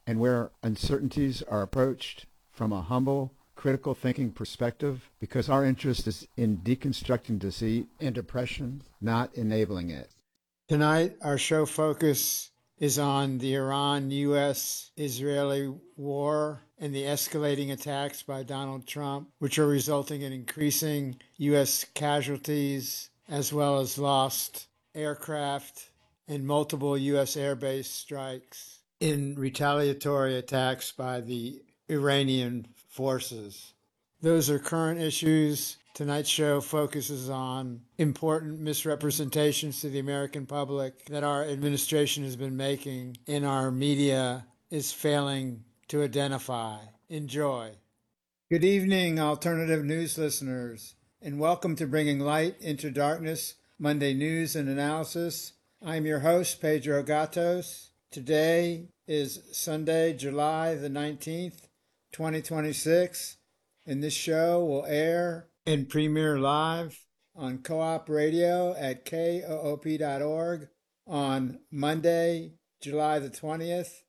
and where uncertainties are approached from a humble, critical thinking perspective, because our interest is in deconstructing deceit and oppression, not enabling it. Tonight, our show focus is on the Iran-U.S.-Israeli war and the escalating attacks by Donald Trump, which are resulting in increasing U.S. casualties as well as lost aircraft and multiple U.S. airbase strikes in retaliatory attacks by the Iranian forces. Those are current issues. Tonight's show focuses on important misrepresentations to the American public that our administration has been making and our media is failing to identify. Enjoy. Good evening, alternative news listeners, and welcome to Bringing Light into Darkness, Monday News and Analysis. I'm your host, Pedro Gatos. Today is Sunday, July the 19th, 2026, and this show will air and premiere live on Co-op Radio at koop.org on Monday, July the 20th,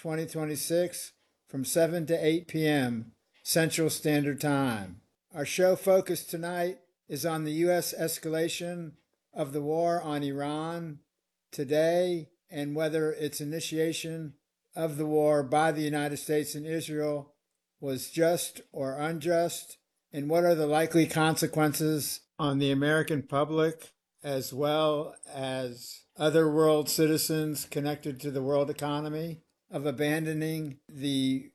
2026, from 7 to 8 p.m. Central Standard Time. Our show focus tonight is on the U.S. escalation of the war on Iran today and whether its initiation of the war by the United States and Israel was just or unjust, and what are the likely consequences on the American public as well as other world citizens connected to the world economy of abandoning the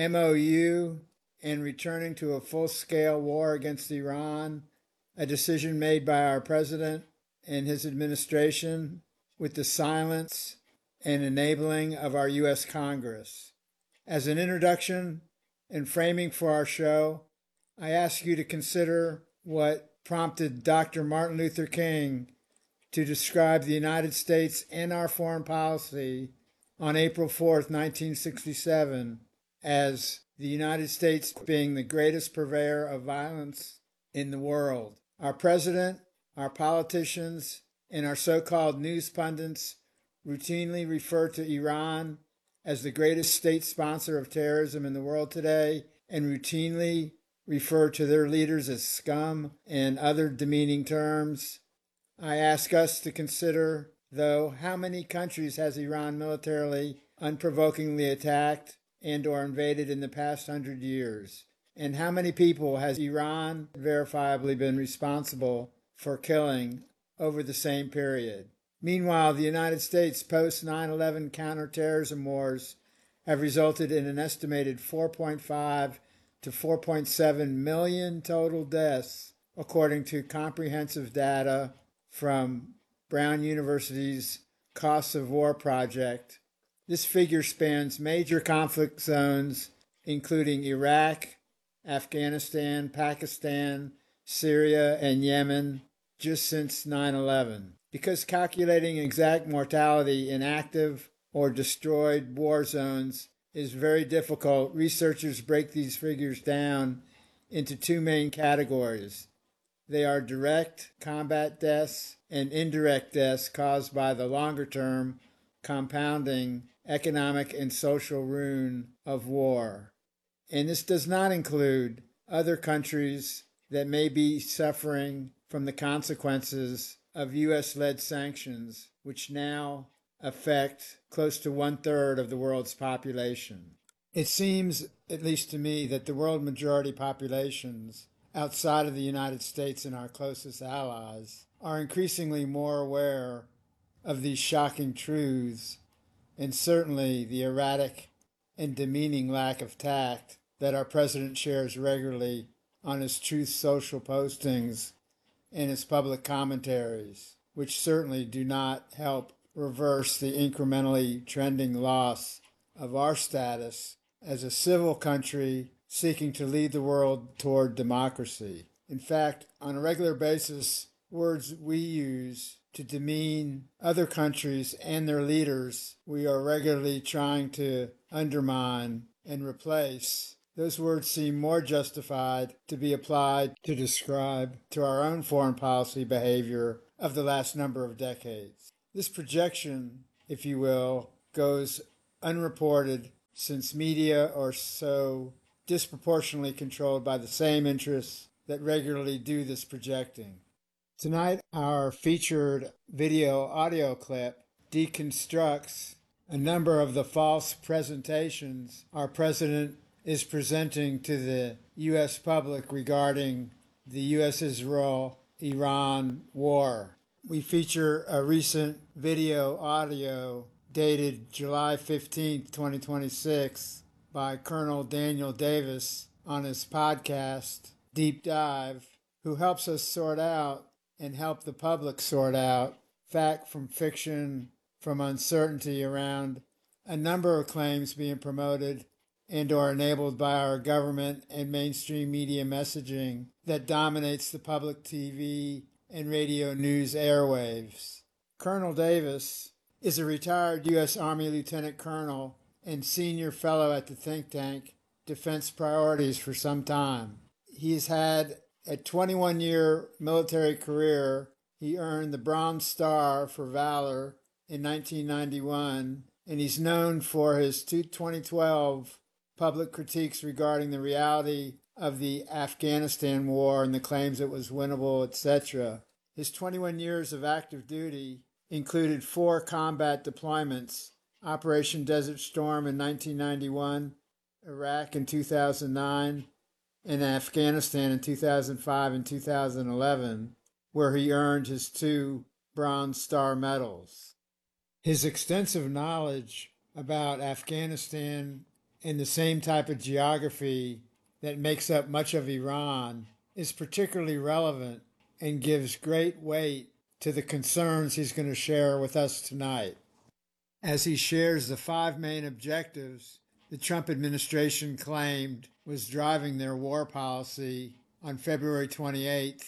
MOU and returning to a full-scale war against Iran, a decision made by our president and his administration with the silence and enabling of our U.S. Congress. As an introduction and framing for our show, I ask you to consider what prompted Dr. Martin Luther King to describe the United States and our foreign policy on April 4th, 1967, as the United States being the greatest purveyor of violence in the world. Our president, our politicians, and our so-called news pundits routinely refer to Iran as the greatest state sponsor of terrorism in the world today and routinely refer to their leaders as scum and other demeaning terms. I ask us to consider, though, how many countries has Iran militarily, unprovokingly attacked and or invaded in the past 100 years? And how many people has Iran verifiably been responsible for killing over the same period? Meanwhile, the United States post 9/11 counterterrorism wars have resulted in an estimated 4.5 to 4.7 million total deaths, according to comprehensive data from Brown University's Costs of War Project. This figure spans major conflict zones, including Iraq, Afghanistan, Pakistan, Syria, and Yemen, just since 9/11. Because calculating exact mortality in active or destroyed war zones is very difficult, researchers break these figures down into two main categories. They are direct combat deaths and indirect deaths caused by the longer-term compounding economic and social ruin of war. And this does not include other countries that may be suffering from the consequences of U.S.-led sanctions, which now affect close to 1/3 of the world's population. It seems, at least to me, that the world majority populations outside of the United States and our closest allies are increasingly more aware of these shocking truths, and certainly the erratic and demeaning lack of tact that our president shares regularly on his Truth Social postings and his public commentaries, which certainly do not help reverse the incrementally trending loss of our status as a civil country seeking to lead the world toward democracy. In fact, on a regular basis, words we use to demean other countries and their leaders, we are regularly trying to undermine and replace. Those words seem more justified to be applied to describe to our own foreign policy behavior of the last number of decades. This projection, if you will, goes unreported since media are so disproportionately controlled by the same interests that regularly do this projecting. Tonight, our featured video audio clip deconstructs a number of the false presentations our president is presenting to the U.S. public regarding the U.S.-Israel-Iran war. We feature a recent video audio dated July 15, 2026, by Colonel Daniel Davis on his podcast, Deep Dive, who helps us sort out and help the public sort out fact from fiction, from uncertainty around a number of claims being promoted and or enabled by our government and mainstream media messaging that dominates the public TV and radio news airwaves. Colonel Davis is a retired U.S. Army Lieutenant Colonel and senior fellow at the think tank Defense Priorities for some time. He has had a 21-year military career. He earned the Bronze Star for Valor in 1991, and he's known for his 2012 public critiques regarding the reality of the Afghanistan war and the claims it was winnable, etc. His 21 years of active duty included 4 combat deployments: Operation Desert Storm in 1991, Iraq in 2009, and Afghanistan in 2005 and 2011, where he earned his 2 Bronze Star medals. His extensive knowledge about Afghanistan and the same type of geography that makes up much of Iran is particularly relevant and gives great weight to the concerns he's going to share with us tonight. As he shares the 5 main objectives the Trump administration claimed was driving their war policy on February 28,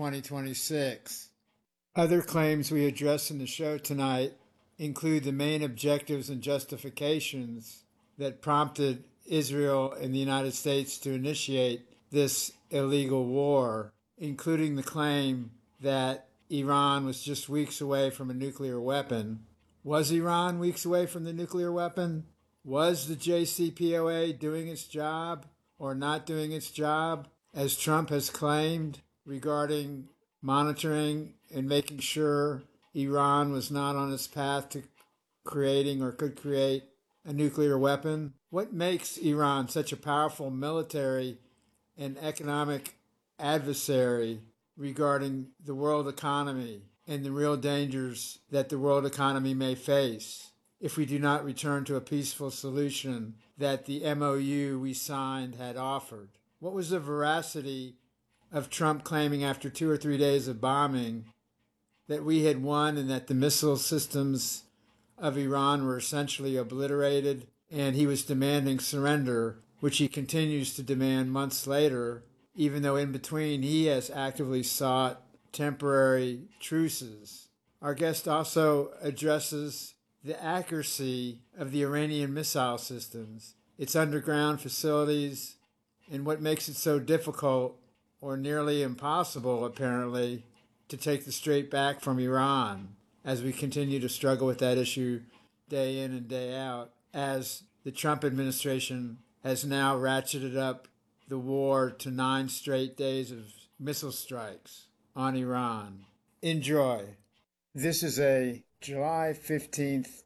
2026. Other claims we address in the show tonight include the main objectives and justifications that prompted Israel and the United States to initiate this illegal war, including the claim that Iran was just weeks away from a nuclear weapon. Was Iran weeks away from the nuclear weapon? Was the JCPOA doing its job or not doing its job, as Trump has claimed, regarding monitoring and making sure Iran was not on its path to creating or could create a nuclear weapon? What makes Iran such a powerful military and economic adversary regarding the world economy and the real dangers that the world economy may face if we do not return to a peaceful solution that the MOU we signed had offered? What was the veracity of Trump claiming after 2 or 3 days of bombing that we had won and that the missile systems of Iran were essentially obliterated, and he was demanding surrender, which he continues to demand months later, even though in between he has actively sought temporary truces? Our guest also addresses the accuracy of the Iranian missile systems, its underground facilities, and what makes it so difficult, or nearly impossible apparently, to take the straight back from Iran, as we continue to struggle with that issue day in and day out, as the Trump administration has now ratcheted up the war to 9 straight days of missile strikes on Iran. Enjoy. This is a July 15th,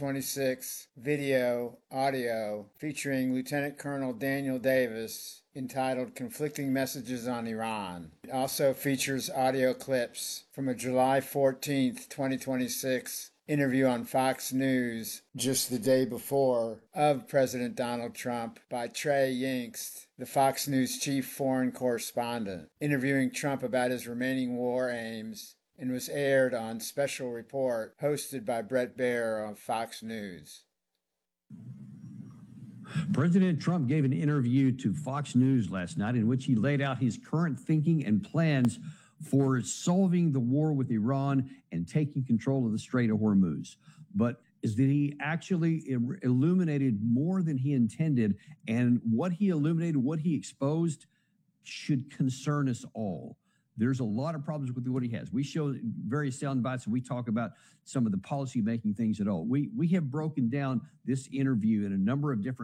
2026 video audio featuring Lieutenant Colonel Daniel Davis, entitled Conflicting Messages on Iran. It also features audio clips from a July 14th, 2026 interview on Fox News just the day before of President Donald Trump by Trey Yingst, the Fox News chief foreign correspondent, interviewing Trump about his remaining war aims, and was aired on Special Report, hosted by Bret Baier on Fox News. President Trump gave an interview to Fox News last night in which he laid out his current thinking and plans for solving the war with Iran and taking control of the Strait of Hormuz. But is that he actually illuminated more than he intended, and what he illuminated, what he exposed, should concern us all. There's a lot of problems with what he has. We show various sound bites and we talk about some of the policy making things at all. We have broken down this interview in a number of different